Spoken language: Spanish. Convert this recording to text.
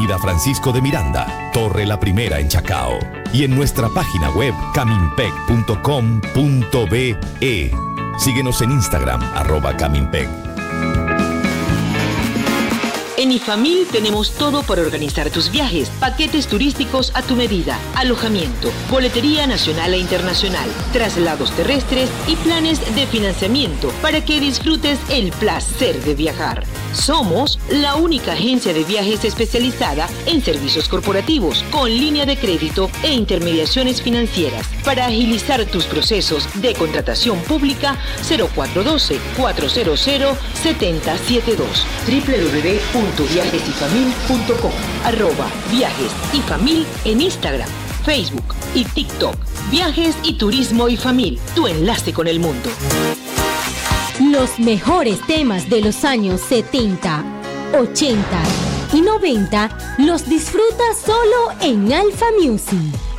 Avenida Francisco de Miranda, Torre La Primera en Chacao. Y en nuestra página web caminpec.com.be. Síguenos en Instagram, @caminpec. En IFAMIL tenemos todo para organizar tus viajes, paquetes turísticos a tu medida, alojamiento, boletería nacional e internacional, traslados terrestres y planes de financiamiento para que disfrutes el placer de viajar. Somos la única agencia de viajes especializada en servicios corporativos, con línea de crédito e intermediaciones financieras. Para agilizar tus procesos de contratación pública, 0412-400-7072. www.viajesyfamil.com @viajesyfamil en Instagram, Facebook y TikTok. Viajes y Turismo IFAMIL, tu enlace con el mundo. Los mejores temas de los años 70, 80 y 90 los disfrutas solo en Alpha Music.